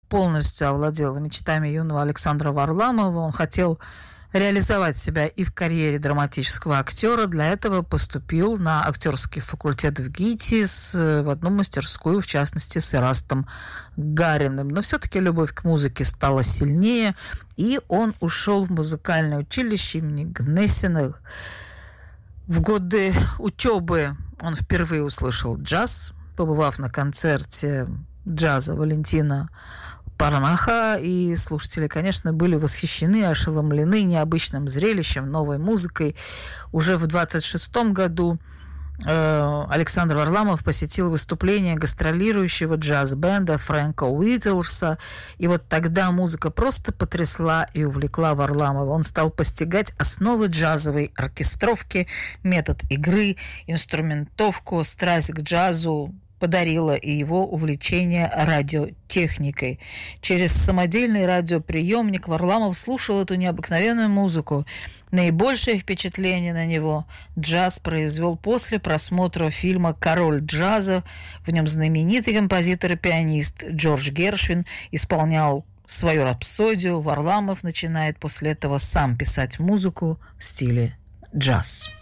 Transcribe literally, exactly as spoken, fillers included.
полностью овладела мечтами юного Александра Варламова. Он хотел реализовать себя и в карьере драматического актера. Для этого поступил на актерский факультет в ГИТИС, в одну мастерскую, в частности, с Ирастом Гариным. Но все-таки любовь к музыке стала сильнее, и он ушел в музыкальное училище имени Гнесиных. В годы учебы он впервые услышал джаз, побывав на концерте джаза Валентина Парнаха, и слушатели, конечно, были восхищены, ошеломлены необычным зрелищем, новой музыкой. Уже в двадцать шестом году э, Александр Варламов посетил выступление гастролирующего джаз-бенда Фрэнка Уитлса, и вот тогда музыка просто потрясла и увлекла Варламова. Он стал постигать основы джазовой оркестровки, метод игры, инструментовку, страсть к джазу подарило и его увлечение радиотехникой. Через самодельный радиоприемник Варламов слушал эту необыкновенную музыку. Наибольшее впечатление на него джаз произвел после просмотра фильма «Король джаза». В нем знаменитый композитор и пианист Джордж Гершвин исполнял свою рапсодию. Варламов начинает после этого сам писать музыку в стиле джаз.